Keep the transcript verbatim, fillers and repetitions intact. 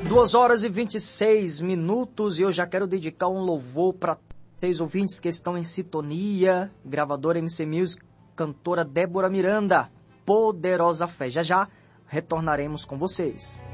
duas horas e vinte e seis minutos e eu já quero dedicar um louvor para vocês ouvintes que estão em sintonia. Gravadora M C Music, cantora Débora Miranda, Poderosa Fé. Já já retornaremos com vocês.